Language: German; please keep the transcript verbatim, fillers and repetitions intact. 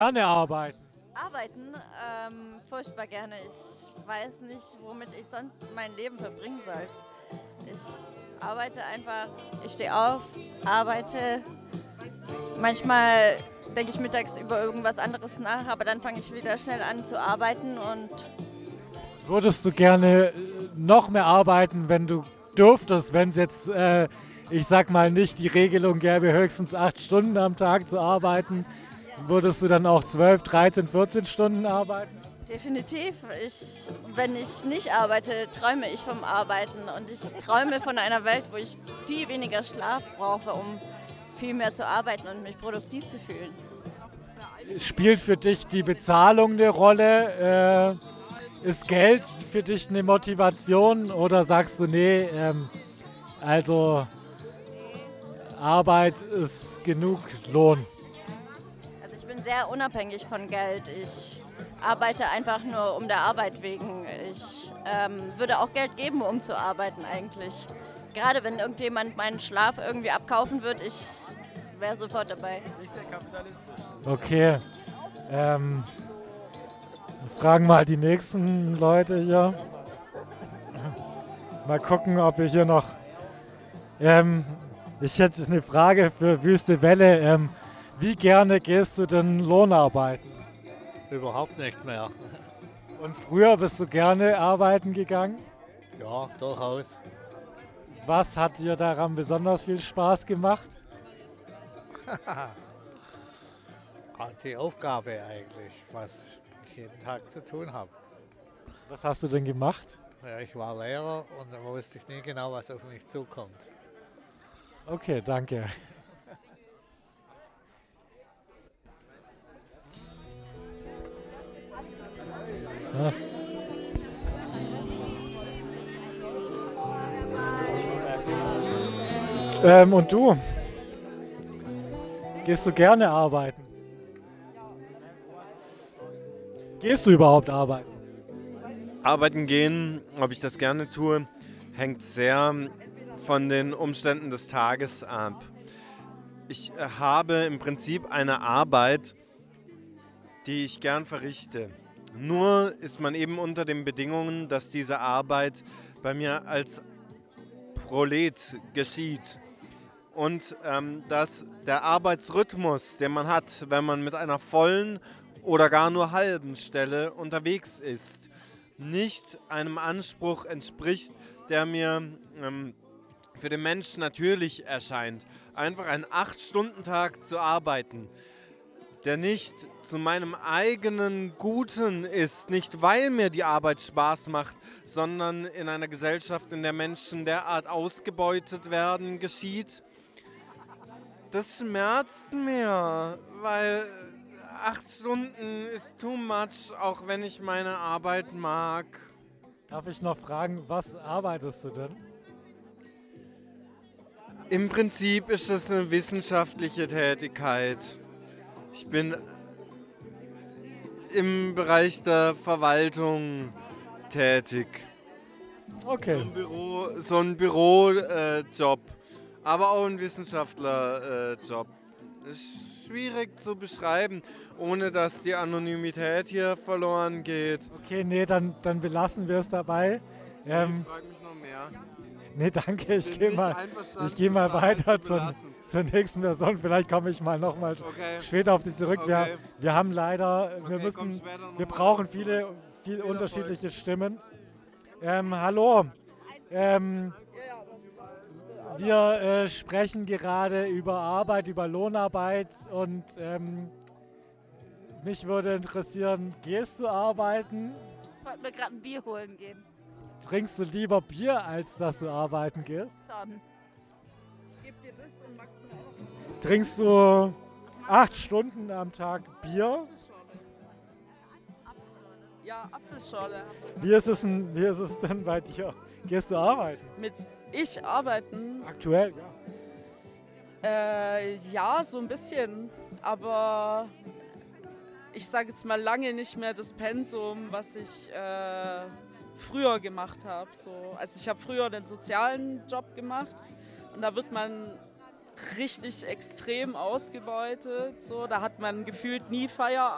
Gerne arbeiten. Arbeiten, ähm, furchtbar gerne. Ich weiß nicht, womit ich sonst mein Leben verbringen sollte. Ich arbeite einfach, ich stehe auf, arbeite. Manchmal denke ich mittags über irgendwas anderes nach, aber dann fange ich wieder schnell an zu arbeiten und Würdest du gerne äh, noch mehr arbeiten, wenn du dürftest, wenn es jetzt, äh, ich sag mal, nicht die Regelung gäbe, höchstens acht Stunden am Tag zu arbeiten? Würdest du dann auch zwölf, dreizehn, vierzehn Stunden arbeiten? definitiv, ich, wenn ich nicht arbeite, träume ich vom Arbeiten und ich träume von einer Welt, wo ich viel weniger Schlaf brauche, um viel mehr zu arbeiten und mich produktiv zu fühlen. Spielt für dich die Bezahlung eine Rolle? Äh, ist Geld für dich eine Motivation oder sagst du, nee, ähm, also Arbeit ist genug Lohn? Also ich bin sehr unabhängig von Geld. Ich arbeite einfach nur um der Arbeit wegen. Ich ähm, würde auch Geld geben, um zu arbeiten eigentlich. Gerade wenn irgendjemand meinen Schlaf irgendwie abkaufen wird, ich wäre sofort dabei. Okay. Ähm, wir fragen mal die nächsten Leute hier. Mal gucken, ob wir hier noch. Ähm, ich hätte eine Frage für Wüste Welle. Ähm, wie gerne gehst du denn Lohnarbeiten? Überhaupt nicht mehr. Und früher bist du gerne arbeiten gegangen? Ja, durchaus. Was hat dir daran besonders viel Spaß gemacht? Die Aufgabe eigentlich, was ich jeden Tag zu tun habe. Was hast du denn gemacht? Ja, ich war Lehrer und da wusste ich nie genau, was auf mich zukommt. Okay, danke. Was? Ähm, und du? Gehst du gerne arbeiten? Gehst du überhaupt arbeiten? Arbeiten gehen, ob ich das gerne tue, hängt sehr von den Umständen des Tages ab. Ich äh, habe im Prinzip eine Arbeit, die ich gern verrichte. Nur ist man eben unter den Bedingungen, dass diese Arbeit bei mir als Prolet geschieht. Und ähm, dass der Arbeitsrhythmus, den man hat, wenn man mit einer vollen oder gar nur halben Stelle unterwegs ist, nicht einem Anspruch entspricht, der mir ähm, für den Menschen natürlich erscheint. Einfach einen acht-Stunden-Tag zu arbeiten, der nicht zu meinem eigenen Guten ist, nicht weil mir die Arbeit Spaß macht, sondern in einer Gesellschaft, in der Menschen derart ausgebeutet werden, geschieht. Das schmerzt mir, weil acht Stunden ist too much, auch wenn ich meine Arbeit mag. Darf ich noch fragen, was arbeitest du denn? Im Prinzip ist es eine wissenschaftliche Tätigkeit. Ich bin im Bereich der Verwaltung tätig. Okay. So ein Büro, so ein Bürojob, aber auch ein Wissenschaftlerjob. Das ist schwierig zu beschreiben, ohne dass die Anonymität hier verloren geht. Okay, nee, dann, dann belassen wir es dabei. Ähm, ich frage mich noch mehr. Nee, danke, ich bin gehe nicht mal, einverstanden, ich geh mal das dabei weiter zu zur, belassen. zur nächsten Person. Vielleicht komme ich mal nochmal Okay. später auf dich zurück. Wir, Okay. wir haben leider, wir Okay, komm müssen, später noch wir mal. brauchen viele, viel Viel unterschiedliche Stimmen. Ähm, hallo, ähm, wir äh, sprechen gerade über Arbeit, über Lohnarbeit und ähm, mich würde interessieren, gehst du arbeiten? Ich wollte mir gerade ein Bier holen gehen. Trinkst du lieber Bier, als dass du arbeiten gehst? Schon. Ich gebe dir das und Max mir auch was. Trinkst du acht Stunden am Tag Bier? Ja, Apfelschorle. Wie ist es denn, wie ist es denn bei dir? Gehst du arbeiten? Mit ich arbeiten? Aktuell, ja. Äh, ja, so ein bisschen. Aber ich sage jetzt mal lange nicht mehr das Pensum, was ich äh, früher gemacht habe. So. Also ich habe früher den sozialen Job gemacht und da wird man richtig extrem ausgebeutet. So. Da hat man gefühlt nie Feierabend.